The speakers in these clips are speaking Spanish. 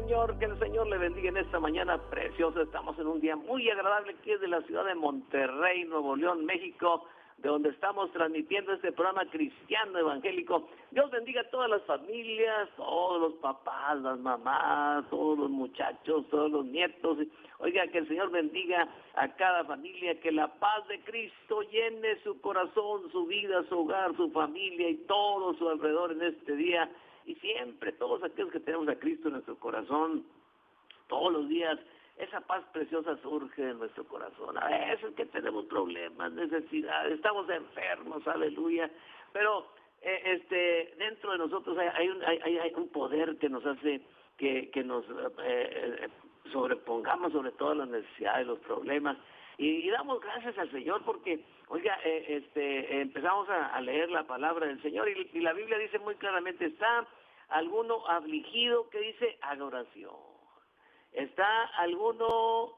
Señor, que el Señor le bendiga en esta mañana preciosa. Estamos en un día muy agradable aquí desde la ciudad de Monterrey, Nuevo León, México, de donde estamos transmitiendo este programa cristiano evangélico. Dios bendiga a todas las familias, todos los papás, las mamás, todos los muchachos, todos los nietos. Oiga, que el Señor bendiga a cada familia, que la paz de Cristo llene su corazón, su vida, su hogar, su familia y todo su alrededor en este día. Y siempre, todos aquellos que tenemos a Cristo en nuestro corazón, todos los días, esa paz preciosa surge de nuestro corazón. A veces que tenemos problemas, necesidades, estamos enfermos, aleluya. Pero dentro de nosotros hay un poder que nos hace que nos sobrepongamos sobre todas las necesidades, los problemas. Y damos gracias al Señor porque, oiga, empezamos a leer la palabra del Señor y la Biblia dice muy claramente, está alguno afligido que dice, haga oración. Está alguno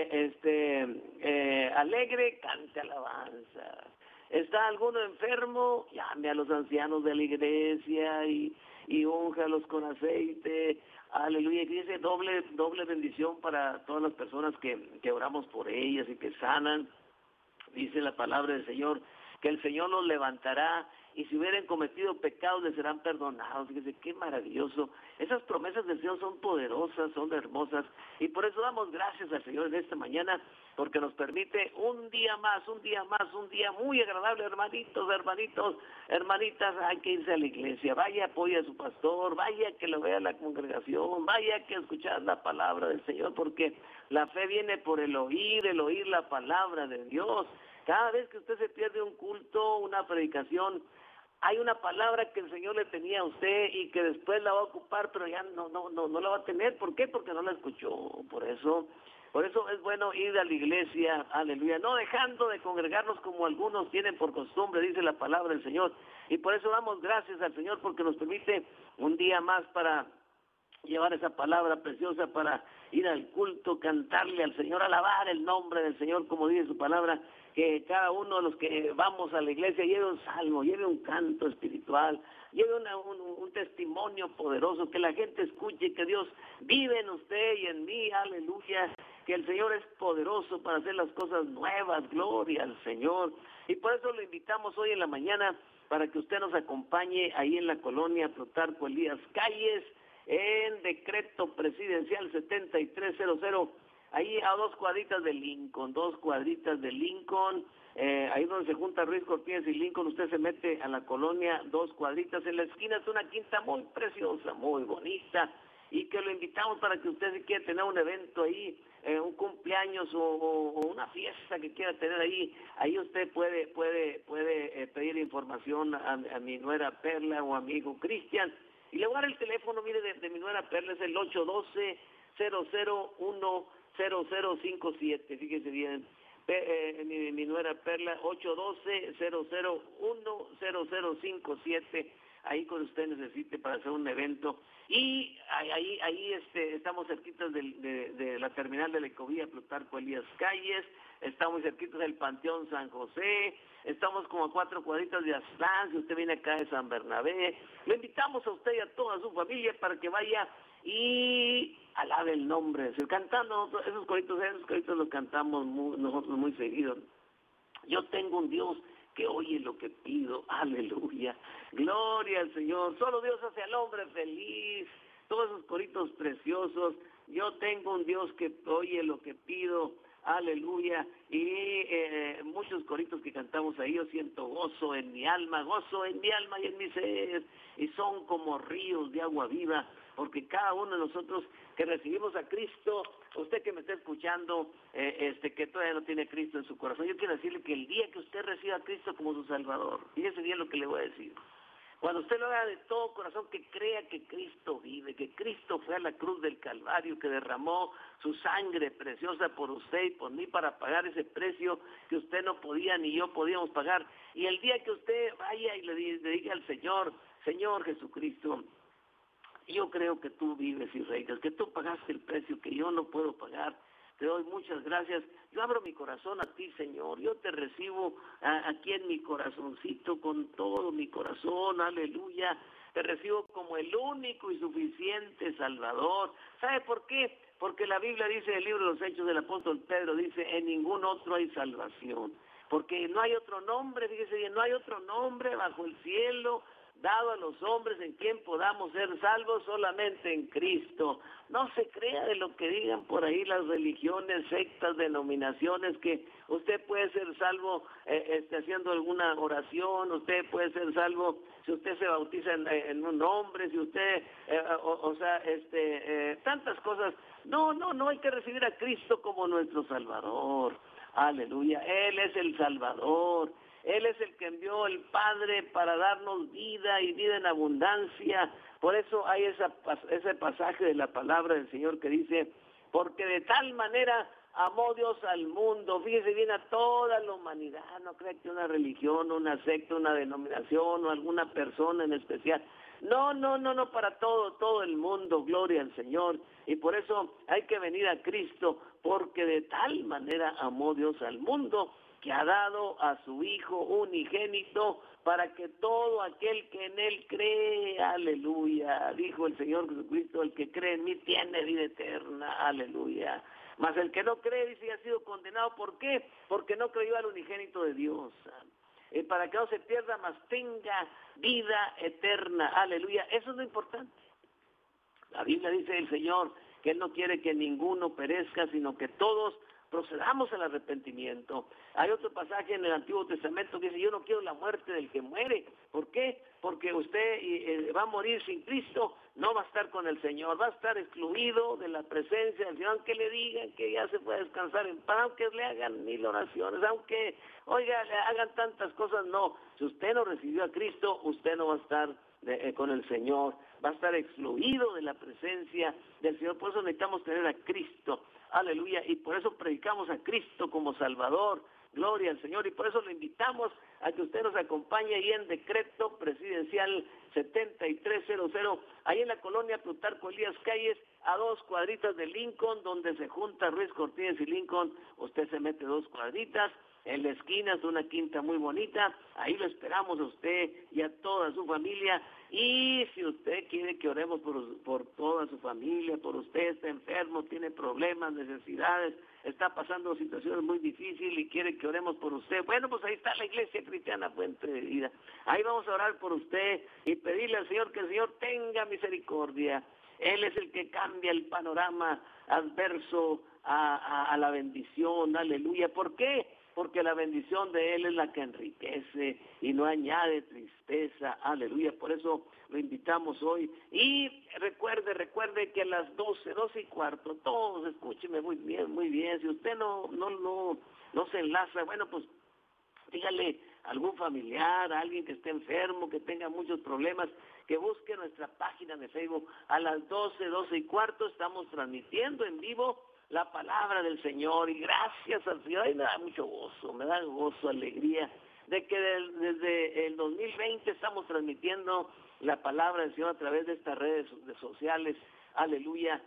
alegre, cante alabanza. Está alguno enfermo, llame a los ancianos de la iglesia y únjalos con aceite. Aleluya, que dice doble bendición para todas las personas que oramos por ellas y que sanan. Dice la palabra del Señor, que el Señor los levantará y si hubieran cometido pecados les serán perdonados. Fíjense qué maravilloso. Esas promesas del Señor son poderosas, son hermosas y por eso damos gracias al Señor en esta mañana porque nos permite un día más, un día muy agradable, hermanitos, hermanitas, hay que irse a la iglesia, vaya, apoya a su pastor, vaya que lo vea la congregación, vaya que escuchar la palabra del Señor porque la fe viene por el oír la palabra de Dios. Cada vez que usted se pierde un culto, una predicación, hay una palabra que el Señor le tenía a usted y que después la va a ocupar, pero ya no la va a tener. ¿Por qué? Porque no la escuchó. Por eso es bueno ir a la iglesia, aleluya, no dejando de congregarnos como algunos tienen por costumbre, dice la palabra del Señor. Y por eso damos gracias al Señor porque nos permite un día más para llevar esa palabra preciosa, para ir al culto, cantarle al Señor, alabar el nombre del Señor, como dice su palabra, que cada uno de los que vamos a la iglesia lleve un salmo, lleve un canto espiritual, lleve un testimonio poderoso, que la gente escuche que Dios vive en usted y en mí, aleluya, que el Señor es poderoso para hacer las cosas nuevas, gloria al Señor. Y por eso lo invitamos hoy en la mañana para que usted nos acompañe ahí en la colonia Plutarco Elías Calles, en decreto presidencial 7300, ahí a 2 cuadritas de Lincoln, ahí donde se junta Ruiz Cortines y Lincoln, usted se mete a la colonia 2 cuadritas, en la esquina es una quinta muy preciosa, muy bonita, y que lo invitamos para que usted si quiere tener un evento ahí, un cumpleaños o una fiesta que quiera tener ahí usted puede pedir información a mi nuera Perla o amigo Cristian. Y le voy a dar el teléfono, mire, de mi nuera Perla, es el 812-001-0057, fíjese bien, mi nuera Perla, 812-001-0057, ahí cuando usted necesite para hacer un evento. Y ahí estamos cerquitas de la terminal de la Ecovía Plutarco Elías Calles, estamos cerquitas del Panteón San José, estamos como a 4 cuadritas de Aztlán, si usted viene acá de San Bernabé. Le invitamos a usted y a toda su familia para que vaya y alabe el nombre de Dios. Cantando esos coritos los cantamos nosotros muy seguidos. Yo tengo un Dios que oye lo que pido, aleluya, gloria al Señor, solo Dios hace al hombre feliz, todos esos coritos preciosos, yo tengo un Dios que oye lo que pido, aleluya, y muchos coritos que cantamos ahí, yo siento gozo en mi alma y en mi ser, y son como ríos de agua viva, porque cada uno de nosotros que recibimos a Cristo, usted que me está escuchando, que todavía no tiene a Cristo en su corazón, yo quiero decirle que el día que usted reciba a Cristo como su Salvador, y ese día es lo que le voy a decir, cuando usted lo haga de todo corazón, que crea que Cristo vive, que Cristo fue a la cruz del Calvario, que derramó su sangre preciosa por usted y por mí para pagar ese precio que usted no podía ni yo podíamos pagar, y el día que usted vaya y le diga al Señor, Señor Jesucristo, yo creo que tú vives y reinas, que tú pagaste el precio que yo no puedo pagar, te doy muchas gracias. Yo abro mi corazón a ti, Señor. Yo te recibo aquí en mi corazoncito con todo mi corazón, aleluya. Te recibo como el único y suficiente Salvador. ¿Sabe por qué? Porque la Biblia dice en el libro de los Hechos del apóstol Pedro, dice, en ningún otro hay salvación. Porque no hay otro nombre, fíjese bien, no hay otro nombre bajo el cielo dado a los hombres en quien podamos ser salvos, solamente en Cristo. No se crea de lo que digan por ahí las religiones, sectas, denominaciones, que usted puede ser salvo haciendo alguna oración, usted puede ser salvo si usted se bautiza en un nombre, si usted, tantas cosas. No hay que recibir a Cristo como nuestro Salvador. Aleluya, Él es el Salvador. Él es el que envió el Padre para darnos vida y vida en abundancia. Por eso hay ese pasaje de la palabra del Señor que dice, porque de tal manera amó Dios al mundo. Fíjese bien, a toda la humanidad. No crea que una religión, una secta, una denominación o alguna persona en especial. No, para todo el mundo, gloria al Señor. Y por eso hay que venir a Cristo, porque de tal manera amó Dios al mundo, que ha dado a su Hijo unigénito para que todo aquel que en Él cree, aleluya, dijo el Señor Jesucristo, el que cree en mí tiene vida eterna, aleluya. Mas el que no cree, dice, ha sido condenado. ¿Por qué? Porque no creyó al unigénito de Dios. Para que no se pierda, mas tenga vida eterna, aleluya. Eso es lo importante. La Biblia dice el Señor que Él no quiere que ninguno perezca, sino que todos procedamos al arrepentimiento. Hay otro pasaje en el Antiguo Testamento que dice, yo no quiero la muerte del que muere. ¿Por qué? Porque usted va a morir sin Cristo, no va a estar con el Señor, va a estar excluido de la presencia del Señor, aunque le digan que ya se puede descansar en paz, aunque le hagan 1000 oraciones, aunque, oiga, le hagan tantas cosas, no. Si usted no recibió a Cristo, usted no va a estar con el Señor, va a estar excluido de la presencia del Señor. Por eso necesitamos tener a Cristo, aleluya, y por eso predicamos a Cristo como Salvador, gloria al Señor, y por eso le invitamos a que usted nos acompañe ahí en Decreto Presidencial 7300, ahí en la colonia Plutarco Elías Calles, a 2 cuadritas de Lincoln, donde se junta Ruiz Cortines y Lincoln. Usted se mete 2 cuadritas, en la esquina es una quinta muy bonita, ahí lo esperamos a usted y a toda su familia. Y si usted quiere que oremos por toda su familia, por usted, está enfermo, tiene problemas, necesidades, está pasando situaciones muy difíciles y quiere que oremos por usted, bueno, pues ahí está la Iglesia Cristiana Fuente de Vida. Ahí vamos a orar por usted y pedirle al Señor que el Señor tenga misericordia. Él es el que cambia el panorama adverso a la bendición, aleluya. ¿Por qué? Porque la bendición de Él es la que enriquece y no añade tristeza, aleluya. Por eso lo invitamos hoy. Y recuerde que a las 12 y cuarto, todos escúcheme muy bien. Si usted no se enlaza, bueno, pues dígale a algún familiar, a alguien que esté enfermo, que tenga muchos problemas, que busque nuestra página de Facebook. A las 12 y cuarto estamos transmitiendo en vivo la palabra del Señor, y gracias al Señor, y me da mucho gozo, alegría, de que desde el 2020 estamos transmitiendo la palabra del Señor a través de estas redes sociales, aleluya,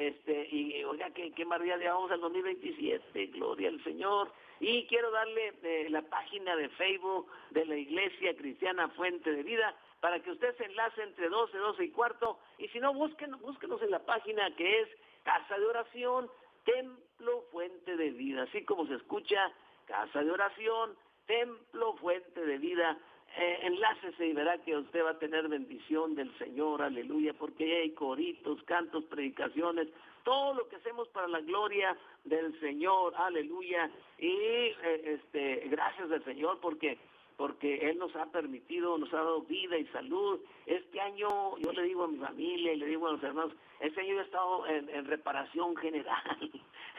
y oiga, qué maravilla, ya vamos al 2027, gloria al Señor. Y quiero darle la página de Facebook de la Iglesia Cristiana Fuente de Vida, para que usted se enlace entre 12 y cuarto, y si no, búsquenos en la página que es Casa de Oración, Templo Fuente de Vida, así como se escucha, Casa de Oración, Templo Fuente de Vida. Enlácese y verá que usted va a tener bendición del Señor, aleluya, porque hay coritos, cantos, predicaciones, todo lo que hacemos para la gloria del Señor, aleluya. Y gracias al Señor porque Él nos ha permitido, nos ha dado vida y salud. Este año, yo le digo a mi familia y le digo a los hermanos, este año he estado en reparación general.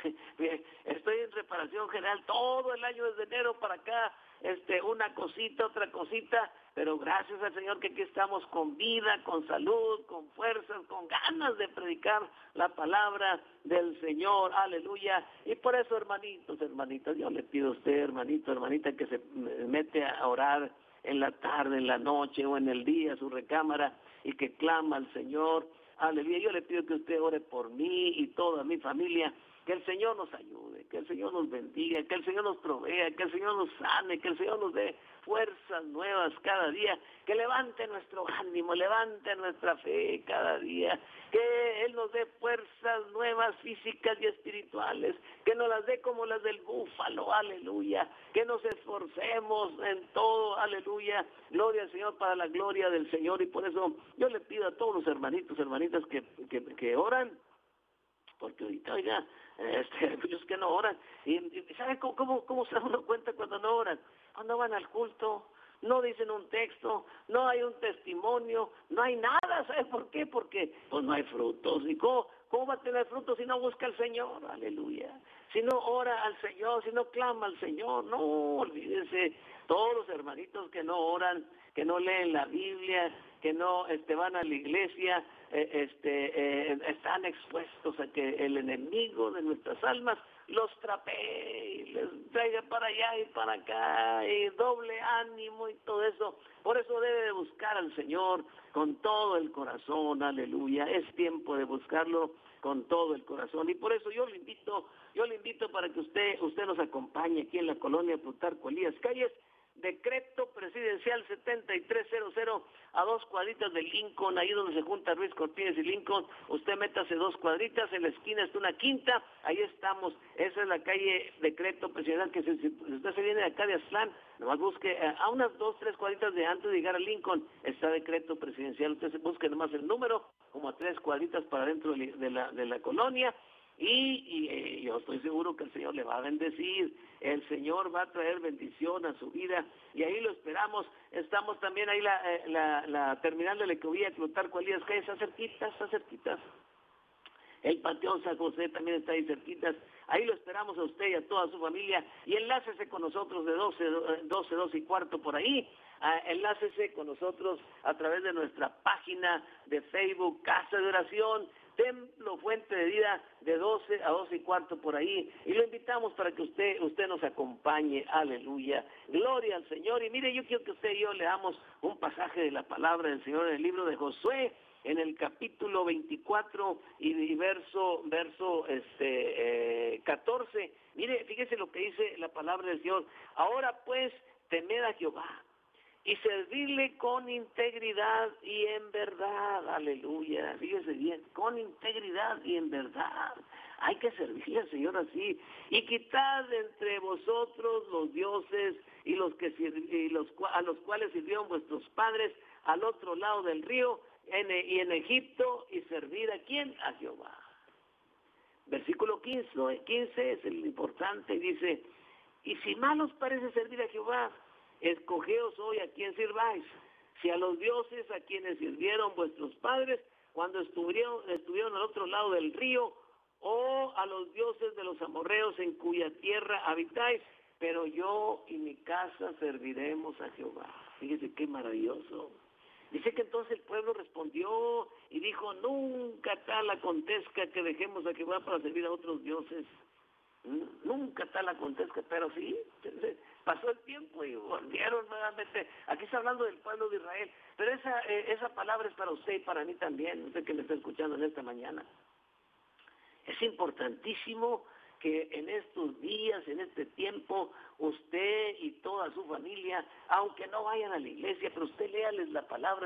Estoy en reparación general todo el año, desde enero para acá, una cosita, otra cosita, pero gracias al Señor que aquí estamos con vida, con salud, con fuerzas, con ganas de predicar la palabra del Señor, aleluya. Y por eso, hermanitas, yo le pido a usted, hermanito, hermanita, que se mete a orar en la tarde, en la noche o en el día, a su recámara, y que clama al Señor, aleluya. Yo le pido que usted ore por mí y toda mi familia, que el Señor nos ayude, que el Señor nos bendiga, que el Señor nos provea, que el Señor nos sane, que el Señor nos dé fuerzas nuevas cada día, que levante nuestro ánimo, levante nuestra fe cada día, que Él nos dé fuerzas nuevas físicas y espirituales, que nos las dé como las del búfalo, aleluya, que nos esforcemos en todo, aleluya, gloria al Señor para la gloria del Señor. Y por eso yo le pido a todos los hermanitos, hermanitas que oran, porque ahorita, oiga, hay muchos que no oran. Y ¿sabe cómo se da uno cuenta cuando no oran? Cuando van al culto, no dicen un texto, no hay un testimonio, no hay nada. ¿Sabe por qué? Porque pues no hay frutos. ¿Y cómo va a tener frutos si no busca al Señor? Aleluya. Si no ora al Señor, si no clama al Señor, no, olvídense. Todos los hermanitos que no oran, que no leen la Biblia, que no van a la iglesia, están expuestos a que el enemigo de nuestras almas los trapee y les traiga para allá y para acá y doble ánimo y todo eso. Por eso debe de buscar al Señor con todo el corazón, aleluya. Es tiempo de buscarlo con todo el corazón. Y por eso yo le invito para que usted nos acompañe aquí en la colonia Plutarco Elías Calles, decreto presidencial 7300, a 2 cuadritas de Lincoln, ahí donde se junta Ruiz Cortines y Lincoln. Usted métase 2 cuadritas, en la esquina está una quinta, ahí estamos. Esa es la calle decreto presidencial, que si usted se viene de acá de Aztlán, nomás busque a unas 2, 3 cuadritas de antes de llegar a Lincoln, está decreto presidencial. Usted se busque nomás el número, como a 3 cuadritas para dentro de la colonia. Y yo estoy seguro que el Señor le va a bendecir, el Señor va a traer bendición a su vida, y ahí lo esperamos. Estamos también ahí la terminal de la Ecovía Plutarco Elías Calles, está cerquitas. El Panteón San José también está ahí cerquitas. Ahí lo esperamos a usted y a toda su familia. Y enlácese con nosotros de 12 y cuarto por ahí. Enlácese con nosotros a través de nuestra página de Facebook, Casa de Oración, Templo Fuente de Vida, de 12 a 12 y cuarto por ahí. Y lo invitamos para que usted nos acompañe. Aleluya. Gloria al Señor. Y mire, yo quiero que usted y yo leamos un pasaje de la palabra del Señor en el libro de Josué, en el capítulo 24 y verso 14. Mire, fíjese lo que dice la palabra del Señor. Ahora pues, temed a Jehová y servirle con integridad y en verdad. Aleluya. Fíjese bien, con integridad y en verdad. Hay que servirle al Señor así. Y quitad de entre vosotros los dioses y a los cuales sirvieron vuestros padres al otro lado del río y en Egipto, y servir ¿a quién? A Jehová. Versículo 15 es el importante, dice: y si mal os parece servir a Jehová, escogeos hoy a quién sirváis, si a los dioses a quienes sirvieron vuestros padres cuando estuvieron al otro lado del río, o a los dioses de los amorreos en cuya tierra habitáis, pero yo y mi casa serviremos a Jehová. Fíjese qué maravilloso. Dice que entonces el pueblo respondió y dijo: nunca tal acontezca que dejemos a Jehová para servir a otros dioses. Nunca tal acontezca, pero sí, pasó el tiempo y volvieron nuevamente. Aquí está hablando del pueblo de Israel, pero esa palabra es para usted y para mí también, usted que me está escuchando en esta mañana. Es importantísimo que en estos días, en este tiempo, usted y toda su familia, aunque no vayan a la iglesia, pero usted léales la palabra